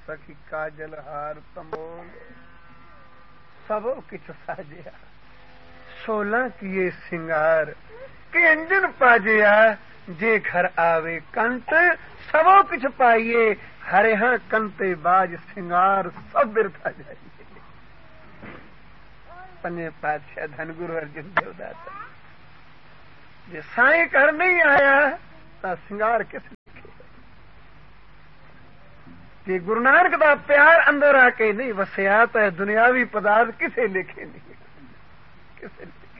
सखी काजल हार तंबोल सबो किछ साजिया 16 किए सिंगार के अंजन पाजिया जे घर आवे कंत सबो किछ पाइए हरे हाँ कंते बाज सिंगार सब बिरथा जाइए। पंजे पातशाह धन गुरु अर्जन देवदास जे साईं घर नहीं आया तो सिंगार किस लिखे। जे गुरु नानक दा प्यार अंदर आके नहीं वसिया तो दुनियावी पदार्थ किसे लिखे नहीं किसे लिखे।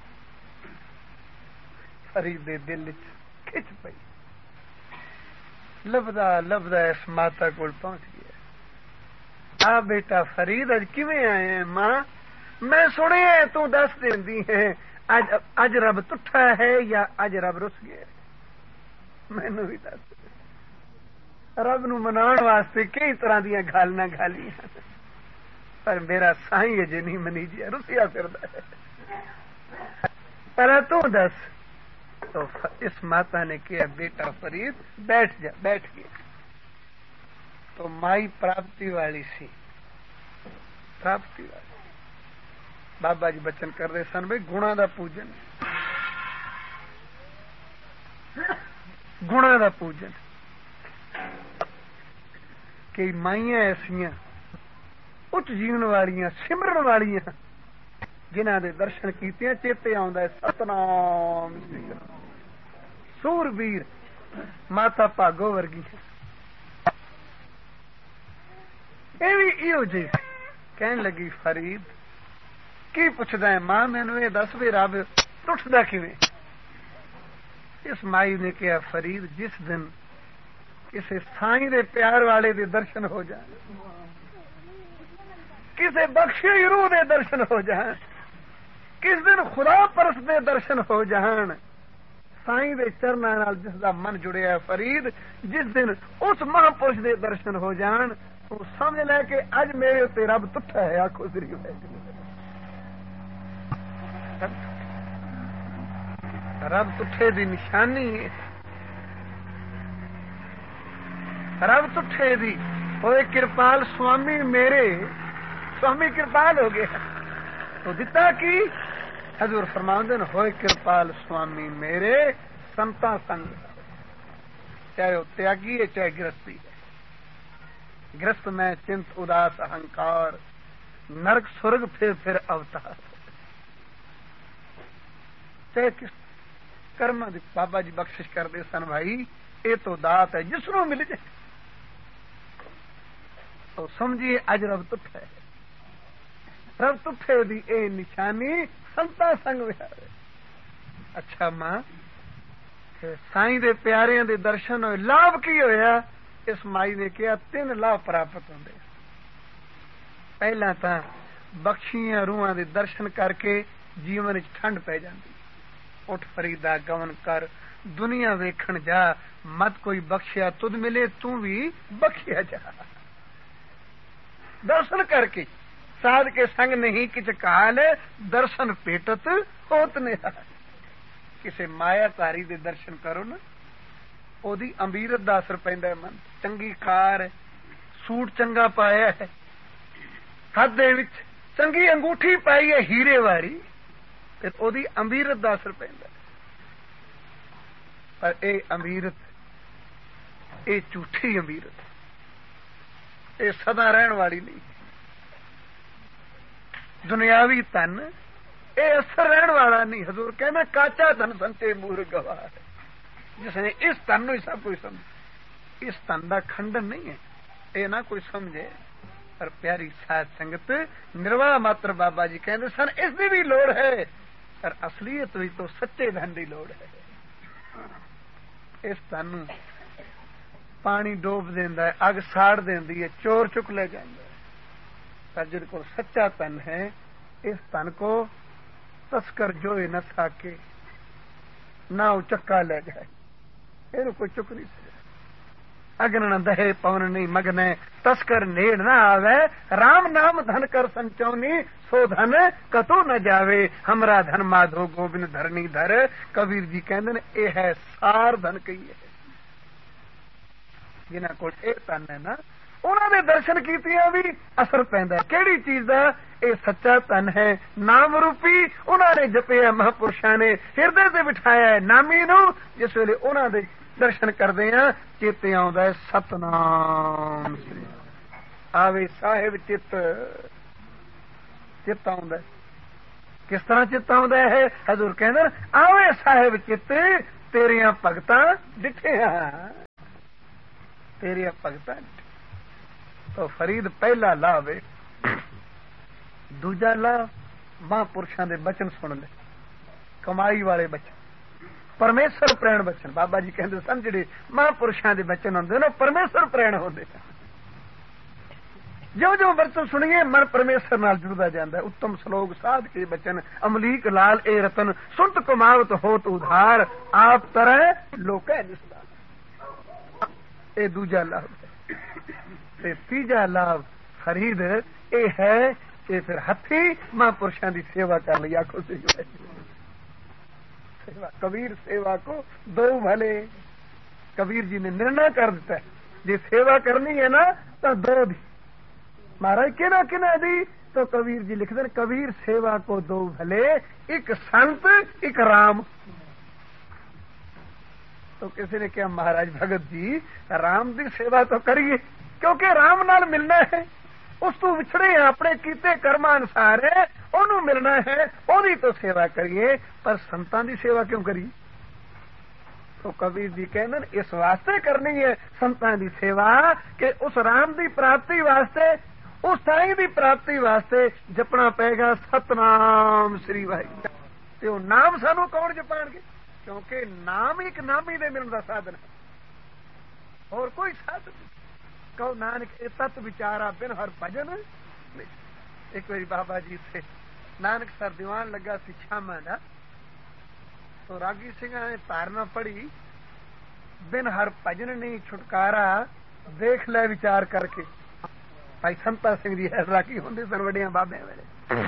फरीद दे दिल च खिच पई लभदा लभदा इस माता कोल पहुंच गया। आ बेटा फरीद अज किवें आए हैं? मां मैं सुनिया तू दस देंदी है अज रब तुठा है या अज रब रुस गया? मैनू भी दस। रब नू मनाउण वास्ते कई तरह दी गालां गालियां पर मेरा साईं अजे नहीं मनी जिया रुसिया फिरदा है। पर तू दस। तो इस माता ने कहा बेटा फरीद बैठ जा। बैठ गया तो माई प्राप्ति वाली सी प्राप्ति वाली। बाबा जी बचन कर रहे सन भाई गुणा दा पूजन गुणा दा पूजन। कई माइयां ऐसियां उच्च जीवन वालियां सिमरन वालियां जिन्हां दे दर्शन कीते चेते आउंदा है सतनाम सूरबीर माता भागो वर्गी ये भी इहो जी कहन लगी फरीद की पुछदा है मां मैनू ये दस भी रब टुटदा किवें? इस माई ने कहा फरीद जिस दिन किसी साईं दे प्यार वाले दे दर्शन हो जाए किसी बख्शे रूह दे दर्शन हो जाए किस दिन खुदा परस दे दर्शन हो जान साईं दे चरनां नाल जिसदा मन जुड़िया है फरीद जिस दिन उस महापुरुष दे दर्शन हो जान तो समझ ले कि अज मेरे उत्ते रब तुठा है। आखो श्री रब तुठे दी निशानी है। रब तुठे दी होए कृपाल स्वामी मेरे स्वामी कृपाल हो गया तो दिता की हजूर फरमाते होए कृपाल स्वामी मेरे संता संग चाहे वो त्यागी है चाहे गृहस्थी है। गृहस्थ में चिंत उदास अहंकार नरक स्वर्ग फिर अवतार चाहे किस कर्म बाबा जी बख्शिश कर दे सन भाई ये तो दात है जिसनों मिल जाए तो समझिए अज रब तुठा है। रब तुठे दी ए निशानी संता संग विहारे। अच्छा मां साईं दे प्यारियां दे दर्शन होए लाभ की होया? इस माई ने कहा 3 लाभ प्राप्त होंदे। पहला तां बख्शियां रूहां दे दर्शन करके जीवन च ठंड पै जांदी। उठ फरीदा गवन कर दुनिया वेखण जा मत कोई बख्शिया तुद मिले तू भी बख्शिया जा। दर्शन करके साध के संग नहीं किच काल दर्शन पेटत होत निहा। किसे मायाधारी दे दर्शन करो ना ओदी अमीरत दा असर पैंदा है। मन चंगी कार है सूट चंगा पाया है हथ दे विच चंगी अंगूठी पाई है हीरे वाली ते ओदी अमीरत दा असर पैंदा है। पर ए अमीरत ए झूठी अमीरत ए सदा रहन वाली नहीं। दुनियावी धन ये असर रहने वाला नहीं। हजूर कहना काचा धन संते मूर गवार जिसने इस धन नु सब कोई समझ इस धन का खंडन नहीं है ये ना कोई समझे। पर प्यारी साध संगत निर्वाह मात्र बाबा जी कहते सन इसकी भी लोड़ है पर असलियत भी तो सच्चे धन की लोड़ है। इस धन नु पानी डोब देंदा है अग साड़ देंदी है चोर चुक ले जाता है। पर जिनको सच्चा धन है इस धन को तस्कर जोए न साके ना चक्का ले जाए इन कोई चुक नहीं सकता। अगन न दहे पवन नहीं मगने तस्कर नेड़ ना आवे राम नाम धन कर संचौनी सो धन कतो न जावे हमरा धन माधो गोबिंद धरनी धर। कबीर जी कहते ने ये है सार धन कही है जिन्हों को धन है ना انہوں نے درشن کیتیاں بھی اثر پیندا کیڑی چیز دا اے سچا تن ہے نام روپی انہوں نے جپیا مہاپرشاں نے ہردے تے بٹھایا ہے نامی نو جس ویلے انہوں دے درشن کردے ہیں چیتے آوندا ہے ستنام آوے صاحب چت آوندا ہے کس طرح چت آوندا ہے حضور کہندے آوے صاحب چت تیریاں بھگتاں ڈٹھیاں تیریاں بھگتاں تو فرید پہلا لا وے دوجا لا ماں پرشاں دے بچن سن لے کمائی والے بچن پرمیشور پرین بچن بابا جی کہندے سن جڑے ماں پرشاں دے بچن ہوندے نا پرمیشور پرین ہوندے جو جو برتن سنیے من پرمیشور نال جڑدا جاندا ہے اتم سلوک سادھ کے بچن املیک لال اے رتن سنت کماوت ہوت ادھار آپ طرح لوکے نسبت اے دوجا لفظ تے تیجا لفظ فرید اے ہے کہ پھر ہتھی ماں پرشاں دی سیوا کر لیا کو کبیر سیوا کو دو بھلے کبیر جی نے نرنا کر دیتا ہے جی سیوا کرنی ہے نا تو دو دی مہاراج کہنا کہنا دی تو کبیر جی لکھ دیں کبیر سیوا کو دو بھلے ایک سنت ایک رام تو کسی نے کہا مہاراج بھگت جی رام دی سیوا تو کریے کیونکہ رام نال ملنا ہے اس تو وچھڑے ہیں اپنے کیتے کرما انسار ہے انہوں ملنا ہے وہی تو سیوا کریے پر سنتاں دی سیوا کیوں کریے تو کبیر جی کہندے اس واسطے کرنی ہے سنتاں دی سیوا کہ اس رام دی پراپتی واسطے اس سائیں دی پراپتی واسطے جپنا پے گا ستنام سری واحد تے وہ نام سانو کون جپان گے کیونکہ نام ایک نامی دے ملن دا سادن ہے اور کوئی سادن نہیں کہو نانک اے تت بچارا بن ہر بھجن ایک باری بابا جی سے نانک سر دیوان لگا سی شاما دا تو راگی سنگھا نے تارنا پڑی بن ہر بھجن نہیں چھٹکارا دیکھ لے وچار کر کے بھائی سنتا سنگھ جی راگی ہوندے سن وڈیاں بابے ویلے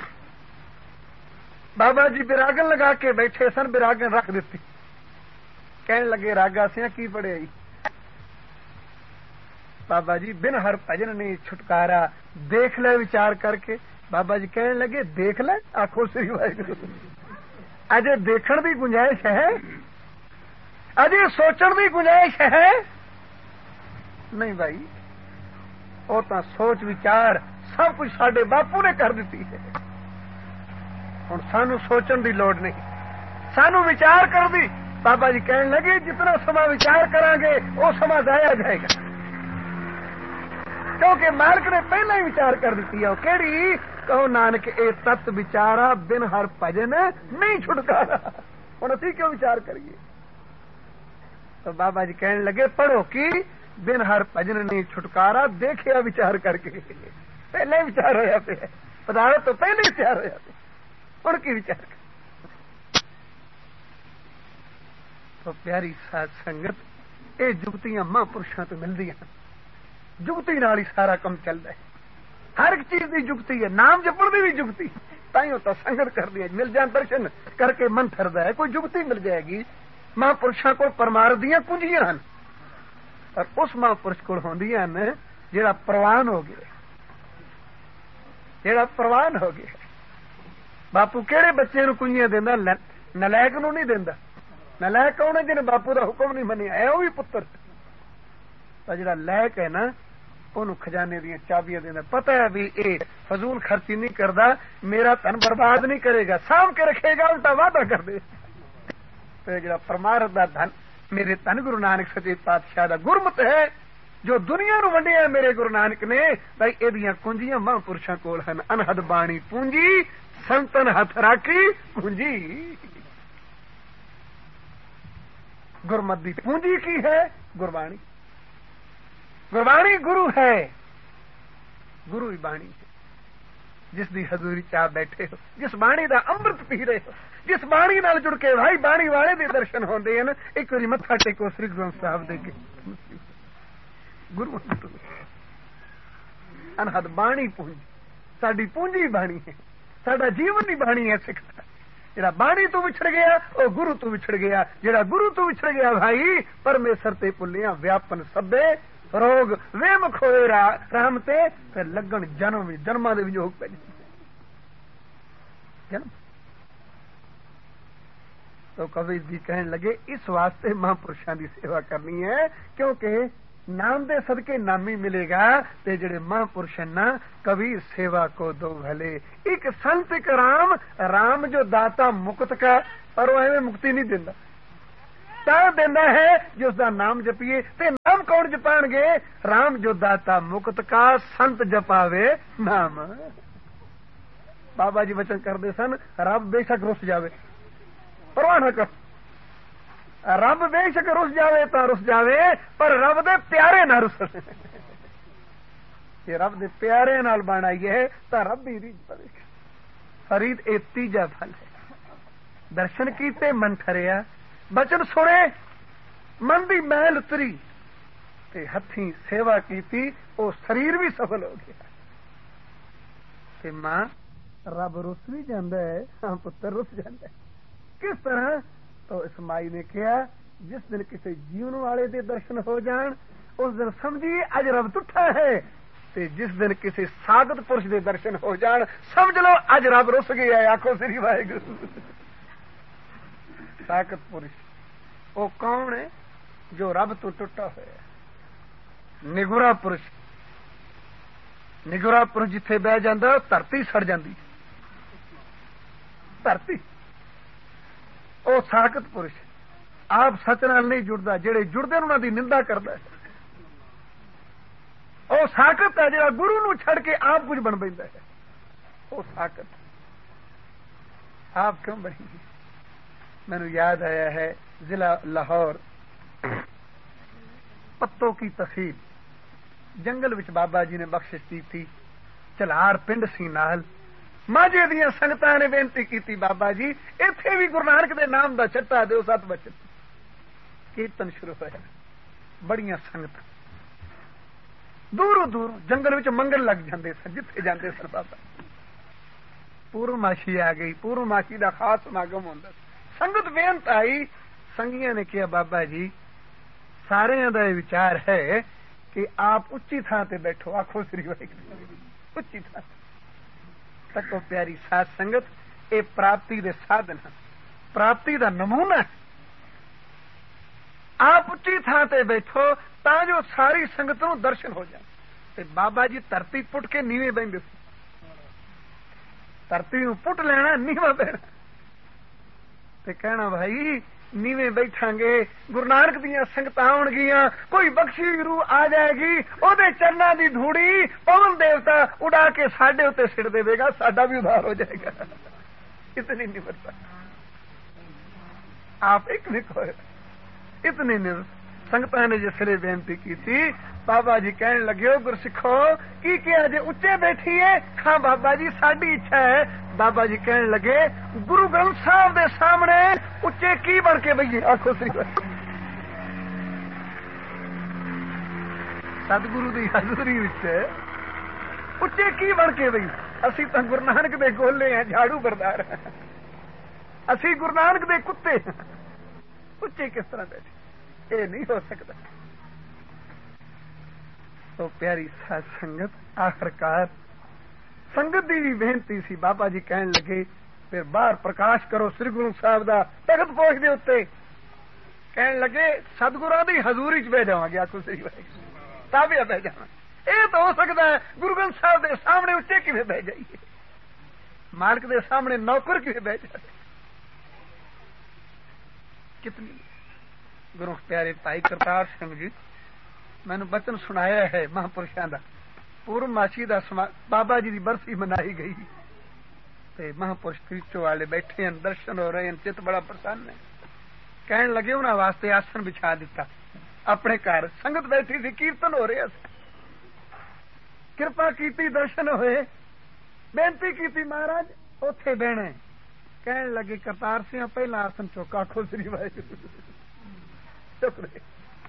بابا جی براگن لگا کے بیٹھے سن براگن رکھ دیتی کہنے لگے راگا سیاں کی پڑے آئی بابا جی بن ہر بھجن نہیں چھٹکارا دیکھ لے وچار کر کے بابا جی کہنے لگے دیکھ لے آخو سری واحد اجے دیکھن دی گنجائش ہے اجے سوچن دی گنجائش ہے نہیں بھائی وہ تو سوچ وچار سب کچھ سڈے باپو نے کر دیتی ہے ہوں سانو سوچن دی لوڑ نہیں سانو وچار کر دی بابا جی کہنے لگے جتنا سما وچار کریں گے وہ سما ضائع جائے گا کیونکہ مالک نے پہلے ہی وچار کر دیتی ہے کہڑی کہو نانک اے تت بچارا بن ہر بھجن نہیں چھٹکارا ہوں اسی کیوں وچار کریے تو بابا جی کہنے لگے پڑھو کی بن ہر بھجن نہیں چھٹکارا دیکھیا وچار کر کے پہلے وچار ہوا پہ پدارت تو پہلے وچار ہوا پہ ان کی وچار کر تو پیاری ساتھ سنگت اے جگتیاں ماں پرشاں تو ملدی ہیں جگتی نال ہی سارا کم چلتا ہے ہر ایک چیز دی جگتی ہے نام جپن دی بھی جگتی تائیوں تو سنگت کر دی مل جان درشن کر کے من ٹھردا ہے کوئی جگتی مل جائے گی ماں پرشاں کو پرمار دیاں کنجیاں ہیں اور اس ماں پرش کو ہوندیاں نے جڑا پروان ہو گیا جڑا پروان ہو گیا باپو کہڑے بچے نو کنجیاں دیندا نلائک نو نہیں دیندا نلائک کون ہے جن باپو دا حکم نہیں منیا ہے وہ بھی پتر جڑا لائق ہے نا انہوں خزانے دیا چابیاں دینا پتہ ہے بھی اے فضول خرچی نہیں کردا میرا تن برباد نہیں کرے گا سام کے رکھے گا الٹا وعدہ کر دے تو جڑا پرمارت دا دھن میرے تن گرو نانک سچے پاتشاہ دا گرمت ہے جو دنیا نو ونڈیا میرے گرو نانک نے بھائی ایدیاں کنجیاں ماں پرشاں کول ہن انہد بانی پونجی سنتن ہتھ راکھی پونجی گرمت دی پونجی کی ہے گربانی گربانی گرو ہے گرو ہی بانی ہے جس دی حضوری چاہ بیٹھے ہو جس بانی دا امرت پی رہے ہو جس بانی نال جڑ کے بھائی بانی والے دے درشن ہوندے ہیں ایک باری متھا ٹیکو سری گرو صاحب دے کے گرو انہد بانی پونجی ساڈی پونجی بانی ہے ساڈا جیون ہی بانی ہے سکھا جڑا بانی تو وچھڑ گیا وہ گرو تو وچھڑ گیا جڑا گرو تو وچھڑ گیا بھائی پرمیشر تے پلیاں ویاپن سبے روگ ویم کھوئے رحم تے پھر لگن جنم جنما دے وجوگ پہ جنم. تو کبھی جی کہنے لگے اس واسطے مہا پرشاں دی سیوا کرنی ہے کیونکہ نام دے صدقے نامی ملے گا تے جڑے مہا پرش نا کبھی سیوا کو دو بھلے. ایک سنت ایک رام جو داتا مکت کا پر وہ ایویں مکتی نہیں دیندا تا دیندا ہے جس دا نام جپیے تے نام کون جپان گے رام جو داتا مکت کا سنت جپاوے نام. بابا جی وچن کردے سن رب بے شک رس جاوے پرواہ نہ کر رب بے شک رس جاوے تا رس جاوے پر رب دے پیارے نہ رس یہ رب دے پیارے نال بنائی ہے تا رب بھی ریج پڑے گا. فرید اے تیجا پھل ہے. درشن کیتے من ٹھریا بچن سنے من دی محل اتری تے ہتھیں سیوا کیتی او شریر بھی سفل ہو گیا. تے ماں رب رس بھی جاندا ہے ہاں پتر رس جاندا ہے. کس طرح تو اسماعیل نے کیا جس دن کسی جیون والے دے درشن ہو جان اس دن سمجھیے اج رب ٹوٹا ہے تے جس دن کسی ساگت پرش دے درشن ہو جان سمجھ لو اج رب رس گیا ہے. آخو سری واحگرو. ساگت پرش وہ کون ہے جو رب تو ٹوٹا ہوا ہے. نگورا پرش نگورا پرش جتھے بہ جاندا دھرتی سڑ جاندی دھرتی. وہ ساکت پرش آپ سچ نال نہیں جڑتا جہے جڑتے انہوں دی نندا کرتا ہے. وہ ساکت ہے جہاں گرو نو چھڑ کے آپ کچھ بن پہ ہے. وہ ساکت آپ کیوں بنی گی. مینو یاد آیا ہے ضلع لاہور پتوں کی تحصیل جنگل وچ بابا جی نے بخشش کی تھی. چلار پنڈ سی نال ماجے دیا سنگتاں نے بےنتی کی بابا جی ایتھے بھی گرو نانک دے نام دا چٹا دیو 7 بچن. کیرتن شروع ہوا بڑیاں سنگت دوروں دور جنگل وچ منگل لگ جاندے سن جتھے جاندے سن. بابا پورماشی آ گئی. پورماشی دا خاص سماگم ہوندا سنگت بےنت آئی. سنگیاں نے کہا بابا جی سارے دا یہ وچار ہے کہ آپ اچھی تھان تے بیٹھو. آخو سری واحگرو. اچھی تھان تکو پیاری ساتھ سنگت اے پراپتی دے سادن ہیں پراپتی دا نمونہ ہے. آپ اچھی تھان تے بیٹھو تا جو ساری سنگت نو درشن ہو جائے. تے بابا جی دھرتی پٹ کے نیویں بہندے دھرتی نو پٹ لینا نیواں بہنا تے کہنا بھائی نیویں بیٹھاں گے گرو نانک دیاں سنگتاں آن گیاں کوئی بخشی روح آ جائے گی او دے چرناں دی دھوڑی پون دیوتا اڑا کے ساڈے اوتے سڑ دے گا ساڈا بھی ادھار ہو جائے گا. اتنی نمرتا آپ ایک نہیں کھوئے اتنی سنگتاں نے جس لیے بےنتی کی تھی. بابا جی کہنے لگے گر سکھو کی کیا جی اچے بیٹھی ہے. ہاں بابا جی ساڈی اچھا ہے. بابا جی کہنے لگے گرو گرنتھ صاحب دے سامنے اچے کی بن کے بھئی. آخو سی سدگرو دی حضوری وچ اچے کی بن کے بھئی. اسی تو گرو نانک دے گولے ہیں جھاڑو بردار ہیں. اسی گرو نانک دے کتے ہیں. اچے کس طرح بیٹھے یہ نہیں ہو سکتا. تو پیاری ساتھ سنگت آخرکار سنگت دی بھی بےنتی سی. بابا جی کہنے لگے پھر باہر پرکاش کرو سری گرو صاحب دا تخت پوچھ دے اتنے. کہنے لگے سدگراں دی حضوری چ بہ جاواں گے. آخو سی تابع بہ جاواں. یہ تو ہو سکتا ہے گرو گرنتھ صاحب دے سامنے اچے کیویں بہ جائیے مالک دے سامنے نوکر کیویں بہ جائے. کتنی گرو پیارے بھائی کرتار سنگھ جی مینو بچن سنایا ہے مہاپرشاں دا. پورماشی دا بابا جی دی برسی منائی گئی تے مہاپرش تریچو والے بیٹھے ہیں درشن ہو رہے ہیں چت بڑا پرسن ہے. کہنے لگے انہاں واسطے آسن بچھا دیتا اپنے گھر. سنگت بیٹھی سی کیرتن ہو رہا سی. کرپا کیتی درشن ہوئے بےنتی کیتی مہاراج اوتھے بہنا. کہنے لگے کرتار سنگھ پہلا آسن چوکا. آخو سری واحگرو. چک رہے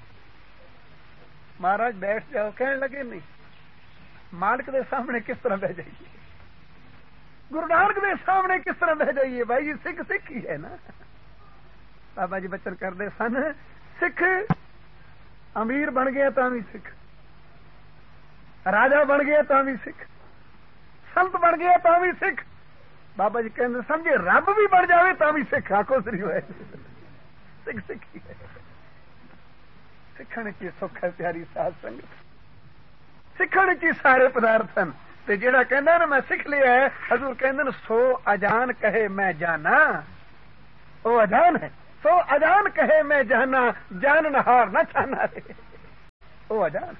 مہاراج بیٹھ جاؤ. کہنے لگے نہیں مالک دے سامنے کس طرح بہ جائیے گرو نانک دے سامنے کس طرح بہ جائیے. بھائی جی سکھ سکھ ہی ہے نا. بابا جی بچن کرتے سن سکھ امیر بن گیا تو بھی سکھ راجا بن گیا تو بھی سکھ، سنت بن گیا تو بھی سکھ، بابا جی کہتے سمجھے رب بھی بن جائے تو بھی سکھ، آخو سری ہوئے سکھ سکھی ہے، سکھن کی سکھ ہے پیاری ساتھ سنگت، سکھن کی سارے پدارتھ ہیں تے جیڑا کہندا نا میں سکھ لیا ہے، حضور کہندے نے سو اجان کہے میں جانا، وہ اجان ہے، سو اجان کہے میں جانا، جان نہار نہ چھانا رے، وہ اجان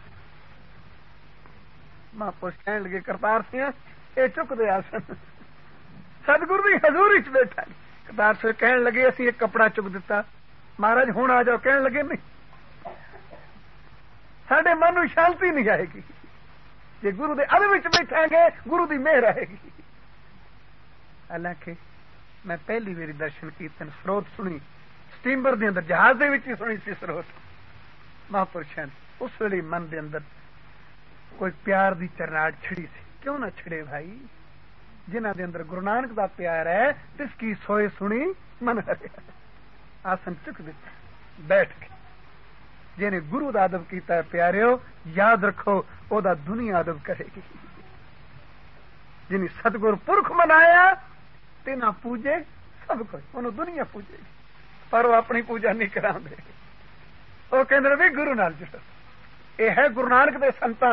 ماں پوچھ کہنے لگے کرتار سی یہ چک دے آسن سدگرو دی حضور وچ بیٹھا، کرتار سے کہنے لگے اسی ایک کپڑا چک دیتا، مہاراج ہوں آ جاؤ، کہنے لگے نہیں ساڈے من نو شانتی نہیں آئے گی، جی گرو دے ادب وچ بیٹھیں گے گرو دی مہر آئے گی۔ حالانکہ میں پہلی میری درشن کیتے سروت سنی سٹیمر دے اندر، جہاز دے وچ ہی سنی سی سروت مہاپرشاں، اس ویلے من دے اندر کوئی پیار دی چرناٹ چھڑی سی، کیوں نہ چھڑے بھائی، جنہ دے اندر گرو نانک دا پیار ہے تس کی سوئے سنی من ہریا، آسن چک دیتا بیٹھ کے، جن گرو دا ادب کیتا ہے پیاریو یاد رکھو او دا دنیا ادب کرے گی، جن ستگور پرخ منایا تینا پوجے سب کچھ، انہوں دنیا پوجے گی پر وہ اپنی پوجا نہیں کرا دے، وہ کہندے بھی گرو نال جڑو، یہ ہے گرو نانک دے سنتاں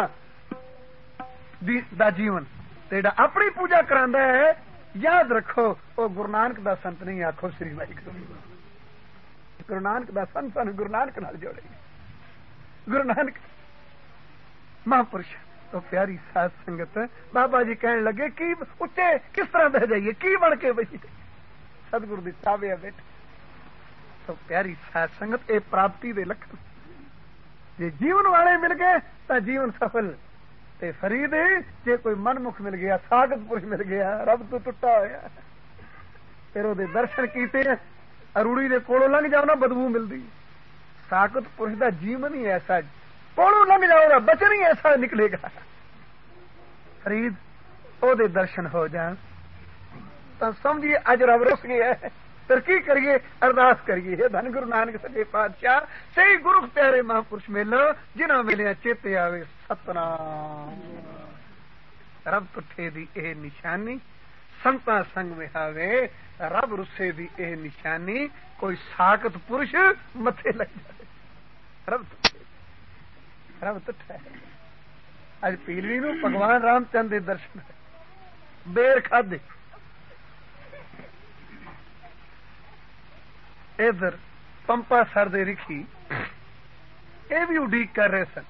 دا جیون، جڑا اپنی پوجا کراندا ہے یاد رکھو وہ گرو نانک دا سنت نہیں، آکھو سری واحگرو، گرو نانک دا سنت سانو گرو نانک نال جوڑے گی، گرو نانک مہاپرش تو پیاری ساتھ سنگت، بابا جی کہنے لگے کی اچے کس طرح بہ جائیے، کی بن کے بہی سدگرو دی تابع بیٹھے، تو پیاری ساتھ سنگت اے پراپتی دے لکھن، جی جیون والے مل گئے تو جیون سفل، تے فرید جے کوئی من مکھ مل گیا، ساگت پرش مل گیا، رب تو ٹوٹا ہوا، پھر وہ درشن کیتے اروڑی دے کولوں لنگ جاؤ نا بدبو ملتی، ساگت پرش دا جیون ہی ایسا، کولوں لنگ جاؤ گا بچن ہی ایسا نکلے گا، فرید او دے درشن ہو جان تو سمجھیے اج رب رس گیا ہے، پھر کی کریے ارداس کریے، دھن گرو نانک سچے پادشاہ صحیح گرو پیارے مہاپرش ملو جنہوں ملیا چیتے آوے ستنام، رب تٹھے دی اے نشانی سنتا سنگ میں آوے، رب رسے دی اے نشانی کوئی ساکت پرش متھے لگ جائے، رب تٹھے، رب تٹھا ہے۔ اج پیلوی نو بھگوان رام چند دے درشن ہے، بیر کھادے، ادھر پمپا سر دے رکھی یہ بھی اڈیق کر رہے سن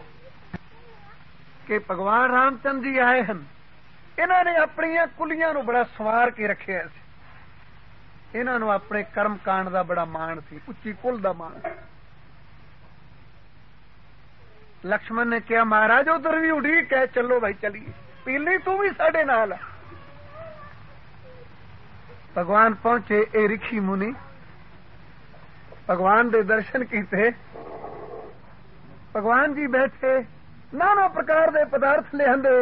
کہ بھگوان رام چند جی آئے ہیں، انہوں نے اپنی کلیاں نو بڑا سوار کے رکھے سی، انہوں نے اپنے کرم کانڈ دا بڑا مان سی، اچھی کل دا مان، لکشمن نے کہا مہاراج ادھر بھی اڈیق ہے، چلو بھائی چلیے، پیلنی تو بھی ساڈے نال، بھگوان پہنچے، اے رکھی منی بھگوان دے درشن کیتے، بھگوان جی بیٹھے نانا پرکار دے پدارتھ لے آندے،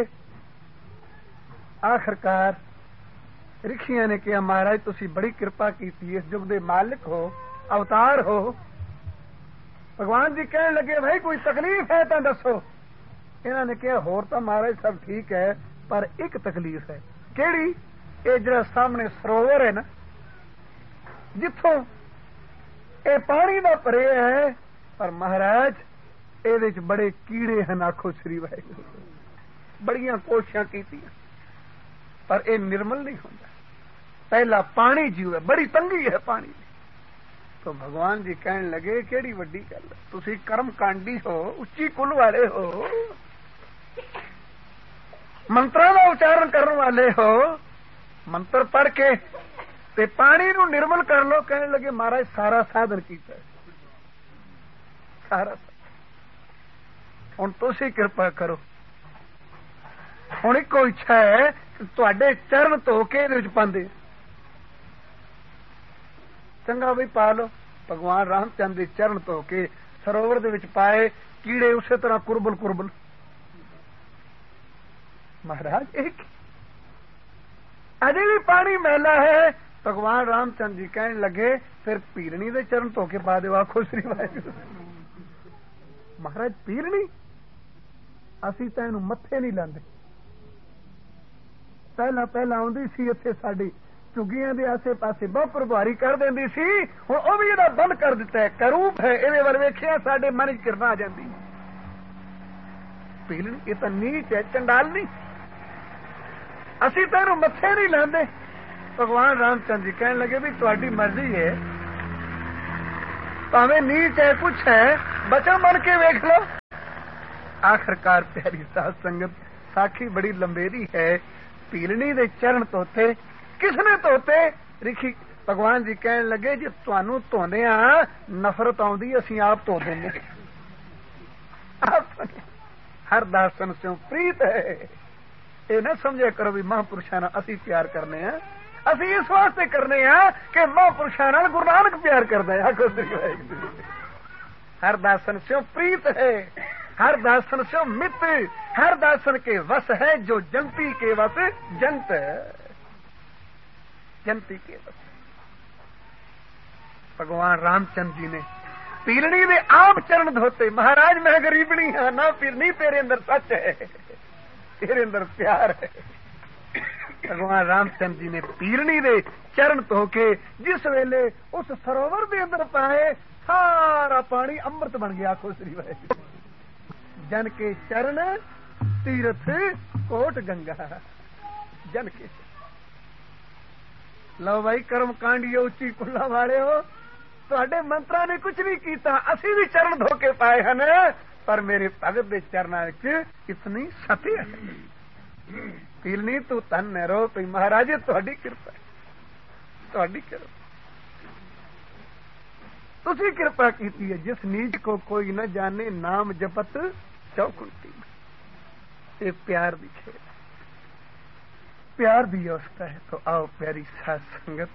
آخرکار رکھیاں نے کہا مہاراج تسی بڑی کرپا کیتی، اس جگ دے مالک ہو، اوتار ہو، بھگوان جی کہنے لگے بھائی کوئی تکلیف ہے تو دسو، انہوں نے کہا ہور تو مہاراج سب ٹھیک ہے پر ایک تکلیف ہے، کیڑی؟ اے جڑا سامنے سروور ہے نا جتوں اے پانی دا پرے ہے، پر مہاراج اے بڑے کیڑے ہیں، آکھو سری واحگرو، بڑیاں کوششاں کیتیاں پر اے نرمل نہیں ہوتا، پہلا پانی جیو ہے، بڑی تنگی ہے پانی دی، تو بھگوان جی کہنے لگے کیڑی وڈی گل ہے، تسی کرم کانڈی ہو، اچھی کل والے ہو، منتراں دا اچارن کرن والے ہو، منتر پڑھ کے تے پانی نو نرمل کر لو، کہنے لگے مہاراج سارا سادھن کیتا ہے، سارا ہوں تسی کرپا کرو، ہوں ایک اچھا ہے تواڈے چرن دھو کے پاندے، چنگا بھائی پا لو، بھگوان رام چند دے چرن دھو کے سروور دے وچ پائے، کیڑے اسی طرح کربل کربل، مہاراج ایک اجے بھی پانی میلا ہے، بھگوان رام چند جی کہنے لگے پھر پیرنی دے چرن دھو کے پا دو، آخو سری واحگرو، مہاراج پیرنی اسی تو اینو متھے نہیں لاندے. پہلا آندی سی اتنے ساڈی چگیاں دے آسے پاسے بہت پربھاری کر دینی سی. ہوں وہ بھی یہ بند کر دیتا ہے. کروپ ہے یہ ول ویکھیا ساڈے من چ کرنا آ جاندی. پیلن یہ تو نیچ ہے, چنڈال نہیں. اسی تو اینو متھے نہیں لاندے. بھگوان رام چند جی کہنے لگے بھی تہاڈی مرضی ہے, پاویں نیچ ہے کچھ ہے, بچا بن کے ویکھ لو. آخرکار پیاری ساتھ سنگت ساکھی بڑی لمبیری ہے. پیلنی دے چرن دھوتے, کس نے دھوتے؟ رکھی بھگوان جی کہنے لگے جی تانوں دھوندے ہاں نفرت آؤندی اسی آپ دھو دینے. ہر داسن سے پریت ہے. یہ نہ سمجھا کرو بھی مہاپرشاں اسی پیار کرنے ہیں. اسی اس واسطے کرنے ہیں کہ مہاپرشاں گرو نانک پیار کرتا ہے. ہر داسن سے پریت ہے, ہر داسن سے مت, ہر داسن کے وس ہے جو جنتی کے وس جنت ہے. جنتی کے وس. بھگوان رام چند جی نے پیلنی دے آپ چرن دھوتے. مہاراج میں غریبنی ہاں نہ پیلنی, تیرے اندر سچ ہے, تیرے اندر پیار ہے. بھگوان رام چند جی نے پیلنی دے چرن دھو کے جس ویلے اس سروور دے اندر پائے سارا پانی امرت بن گیا. آخو سری بھائی جن کے چرن تیرتھ کوٹ گنگا. جن کے لو بھائی کرم کانڈی اچھی کلا والے ہو, تھوڑے منترا نے کچھ نہیں کیتا, اسی بھی چرن دھو کے پائے ہیں. پر میرے بھگت دے چرنا اتنی ستی ہے. پیلنی تو تن رو پی مہاراج تہاڈی کرپا, تہاڈی کرپا, تسی کرپا کیتی ہے. جس نیچ کو کوئی نہ جانے نام جپت چوکنٹی. یہ پیار دی کھیل, پیار دی اوستا ہے. تو آؤ پیاری ساتھ سنگت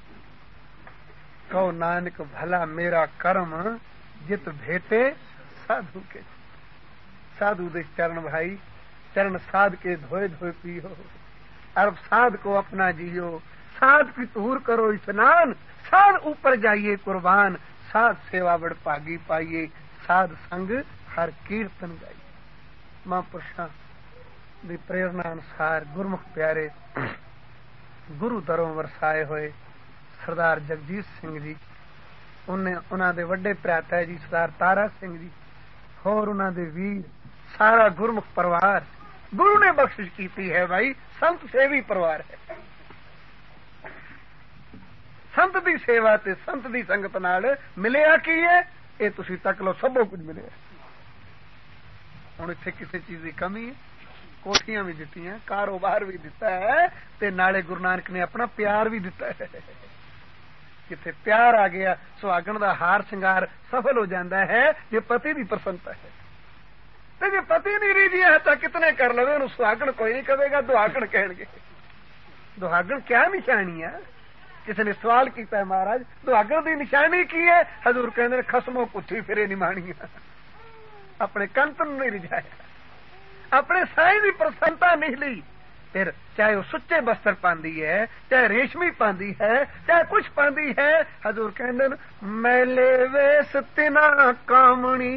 کہو نانک بھلا میرا کرم جت بھیٹے سادھو کے. سادھو دے چرن بھائی, چرن سادھ کے دھوئے دھوئے پیو. ارب سادھ کو اپنا جیو, سادھ کی طور کرو اسنان, سادھ اوپر جائیے قربان, سادھ سیوا بڑ پاگی پائیے, سادھ سنگ ہر کیرتن گائیے. ماں پرشاں دی پریرنا انسار گرمخ پیارے گرو دروں ورسائے ہوئے سردار جگجیت سنگھ جی, انہاں دے وڈے پراتا ہے جی سردار تارا سنگھ جی, اور انہاں دے ویر سارا گرمخ پروار گرو نے بخشش کیتی ہے. بھائی سنت سیوی پروار ہے. سنت دی سیوا تے سنت دی سنگت نال ملیا کی ہے, یہ تسی تک لو سبو کچھ ملے. ہوں اتنے کسی چیز کی کمی ہے. کوٹیاں بھی دیتی ہیں, کاروبار بھی دیتا ہے, تے نالے گرو نانک نے اپنا پیار بھی دیتا ہے. جتھے پیار آ گیا سہاگن دا ہار سنگار سفل ہو جاتا ہے. یہ پتی دی پرسنتا ہے. تے جی پتی نہیں رہی ہے تو کتنے کر لو, انہوں سہاگن کوئی نہیں کہے گا, دہاگن کہیں گے. دہاگن کیا نشانی ہے؟ کسی نے سوال کیتا ہے مہاراج دہاگن دی نشانی کی ہے؟ حضور کہندے خسموں کتھی پھرے نمانیاں. اپنے کنتن نہیں رجایا, اپنے سائیں دی پرسنتا نہیں لی. پھر چاہے وہ سچے بستر پاندی ہے, چاہے ریشمی پاندی ہے, چاہے کچھ پاندی ہے, حضور کہندے میلے ویس تنا کامنی.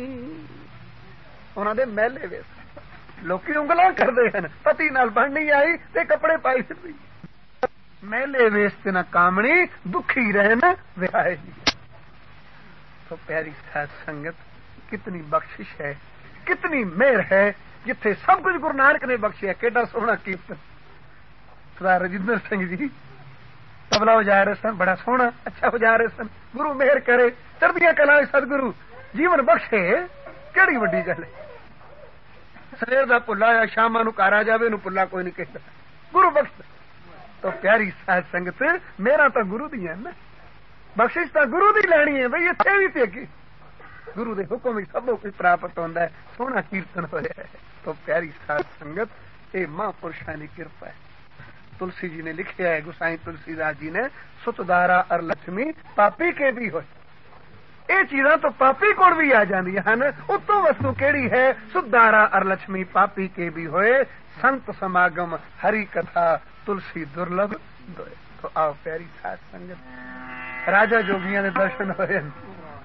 انہاں دے میلے ویس لوکی انگلاں کردے ہیں, پتی نال بن نہیں آئی تے کپڑے پائی پھردی. میلے ویس تنا کامنی دکھی رہن وہائے. تو پیاری ساتھ سنگت کتنی بخشش ہے, کتنی مہر ہے, جتھے سب کچھ گرو نانک نے بخشیا. کیڈا سونا کیرتن سردار رجندر سنگھ جی تبلا بجا رہے سن, بڑا سونا اچھا بجا رہے سن. گرو مہر کرے, چڑھدیاں کلا سدگرو جیون بخشے, کہڑی وڈی گل ہے. سویر دا پلا آیا شام نو گھر آ جائے, نو پلا کوئی نہیں کہتا, گرو بخش. تو پیاری ساتھ سنگت میرا تو گرو دی ہے نا, بخشش تو گرو دی لینی ہے. بھائی اتنے بھی تے اگے گرو دے حکم ہی سب کچھ پراپت ہوتا ہے. سونا کیرتن ہو رہا ہے. تو پیاری ساتھ سنگت یہ ماں پرشاں کی کرپا ہے. تلسی جی نے لکھا ہے, گسائی تلسی داس جی نے, ست دارا ار لکشمی پاپی کے بھی ہوئے. یہ چیزاں تو پاپی کو بھی آ جاندی ہیں. اتوں وستو کیڑی ہے؟ ست دارا ار لکشمی پاپی کے بھی ہوئے, سنت سماگم ہری کتھا تلسی درلبھ دوئے. تو آؤ پیاری ساتھ سنگت راجا جوگیاں دے درشن ہوئے,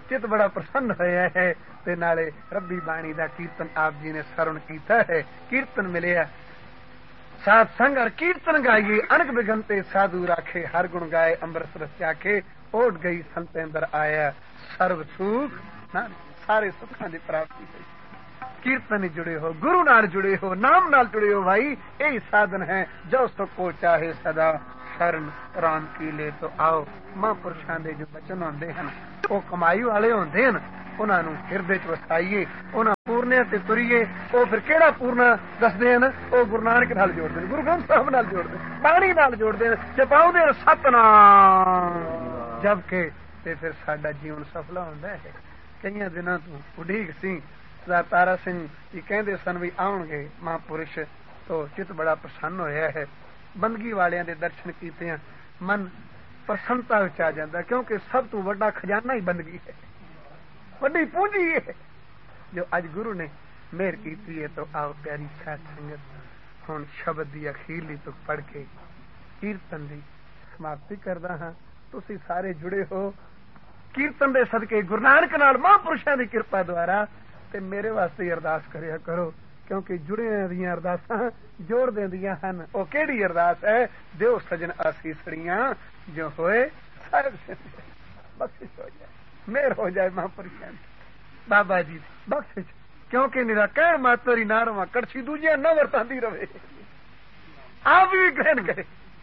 چت بڑا پرسن ہویا ہے تے نالے ربی بانی دا کیرتن آپ جی نے سرن کیتا ہے. کیرتن ملیا ساتھ سنگ اور کیرتن گائیے انک بگنتے سادھو راکھے ہر گن گائے امرت رس چاکھے اوٹ گئی سنتے اندر آیا سرو سوکھ سارے سکھاں دی پراپتی ہوئی. کیرتن جڑے ہو گرو نال جڑے ہو نام نال جڑے ہو بھائی یہی سادھن ہے جو سب کو چاہے سدا شرن رام کی لے تو آؤ. ماں پرشاں دے جو بچن ہوندے ہیں وہ کمائی والے ہوندے ہیں انہاں نوں ہردے چ وسائیے انہاں پورنے تے تریے. وہ پھر کیڑا پورنا دسدے ہیں وہ گرو نانک نال جوڑ دے گرو گرنتھ صاحب نال جوڑ دے پانی نال جوڑ دے چپاؤ دے ستنام جبکہ تے پھر ساڈا جیون سفلا ہوندا ہے. کئی دنوں تو اڈیگ سی تارا سنگھ یہ کہندے سن بھی آؤ گے ماں پرش تو چت بڑا پرسن ہویا ہے. بندگی والے دے درشن کیتے ہیں من پرسنتا وچ آ جاندا کیونکہ سب تو بڑا خزانہ ہی بندگی ہے بڑی پونجی ہے جو اج گرو نے مہر کیتی ہے. تو آؤ پیاری ساتھ سنگت ہن شبد دی اخیرلی تو پڑھ کے کیرتن دی سماپتی کردا ہاں. تسی سارے جڑے ہو کیرتن دے صدقے گرو نانک نال ماں پرشاں دی کرپا دوارا تے میرے واسطے ارداس کریا کرو کیونکہ جڑے دیاں ارداساں جوڑ دیندیاں ہن. او کیڑی ارداس ہے دیو سجن آسیسڑیاں جو ہوئے صاحب سے بخشش ہو جائے مہر ہو جائے ماں پرشاں بابا جی بخشش کیونکہ میرا کہ ماتری نہ رواں کڑچی دوجیاں نہ ورتاندی رہے آپ بھی گرہن کرے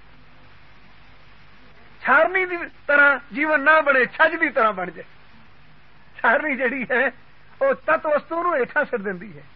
چھارنی دی طرح جیون نہ بنے چھج دی طرح بن جائے. چھارنی جڑی ہے وہ تت وستو نو ہیٹھاں سٹ دیندی ہے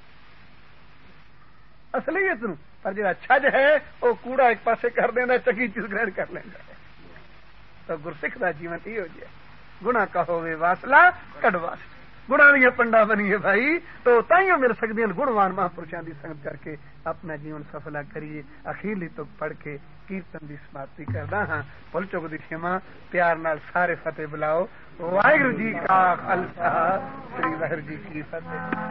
اصلیت نو پر جڑا چھج ہے وہ کوڑا ایک پاسے کر دینا چنگی چیز گرہن کر لینا ہے. تو گرسکھ دا جیون یہ ہو جائے گناہ کا ہوے واسلا کڈ واسطے گناہ دیا پنڈا بنیے بھائی تو تائیوں مل سکتی ہیں. گنوان مہاپرشاں دی سنگت کر کے اپنا جیون سفلا کریے. اخیرلی تو پڑھ کے کیرتن دی سماپتی کردا ہاں. پل چک دی کھما پیار نال سارے فتح بلاؤ. واحگرو جی کا خالصہ سری واحگرو جی کی فتح.